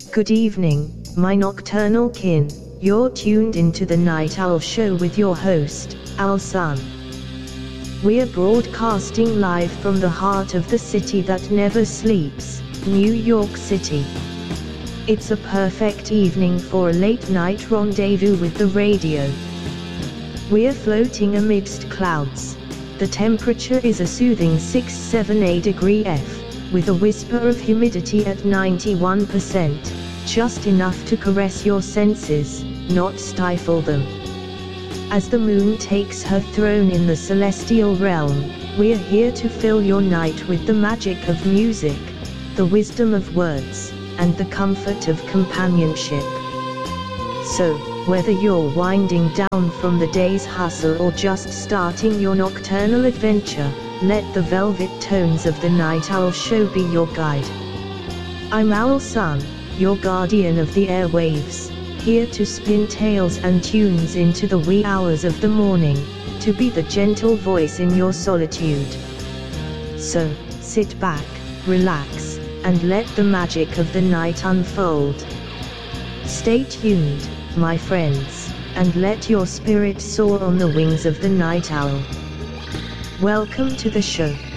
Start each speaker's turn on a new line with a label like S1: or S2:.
S1: Good evening, my nocturnal kin. You're tuned into the Night Owl Show with your host, Al Sun. We're broadcasting live from the heart of the city that never sleeps, New York City. It's a perfect evening for a late-night rendezvous with the radio. We're floating amidst clouds. The temperature is a soothing 6-7 degrees F, with a whisper of humidity at 91%, just enough to caress your senses, not stifle them. As the moon takes her throne in the celestial realm, we're here to fill your night with the magic of music, the wisdom of words, and the comfort of companionship. So, whether you're winding down from the day's hustle or just starting your nocturnal adventure, let the velvet tones of the Night Owl Show be your guide. I'm Owl Sun, your guardian of the airwaves, here to spin tales and tunes into the wee hours of the morning, to be the gentle voice in your solitude. So, sit back, relax, and let the magic of the night unfold. Stay tuned, my friends, and let your spirit soar on the wings of the night owl. Welcome to the show.